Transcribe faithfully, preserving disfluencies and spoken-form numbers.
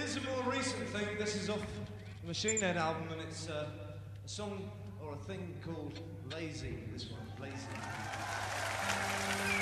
is a more recent thing. This is off the Machine Head album, and it's uh, a song or a thing called Lazy. This one, Lazy.